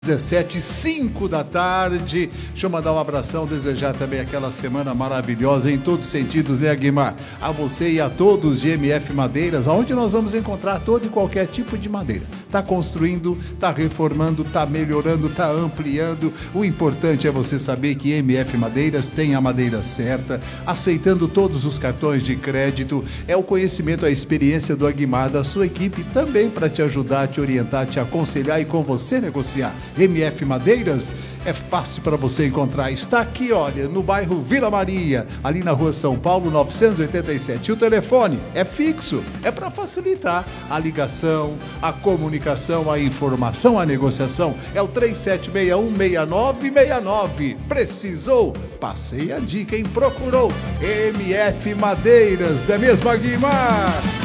17h05 da tarde. Deixa eu mandar um abração, desejar também aquela semana maravilhosa em todos os sentidos, né, Guimar? A você e a todos de MF Madeiras, onde nós vamos encontrar todo e qualquer tipo de madeira. Tá construindo, tá reformando, tá melhorando, tá ampliando. O importante é você saber que MF Madeiras tem a madeira certa, aceitando todos os cartões de crédito. É o conhecimento, a experiência do Aguimar, da sua equipe, também para te ajudar, te orientar, te aconselhar e com você negociar. MF Madeiras é fácil para você encontrar. Está aqui, olha, no bairro Vila Maria, ali na rua São Paulo 987. E o telefone é fixo, é para facilitar a ligação, a comunicação, a informação, a negociação. É o 3761-6969. Precisou? Passei a dica, hein? Procurou MF Madeiras, não é mesmo, Aguimar?